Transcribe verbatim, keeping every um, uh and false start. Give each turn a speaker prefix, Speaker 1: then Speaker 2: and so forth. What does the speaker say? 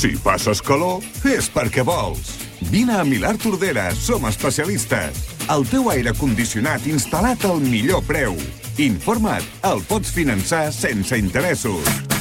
Speaker 1: Si passes calor, és perquè vols. Vine a Milà Tordera, som especialistes. El teu aire condicionat instal·lat al millor preu. Informa't, el pots finançar sense interessos.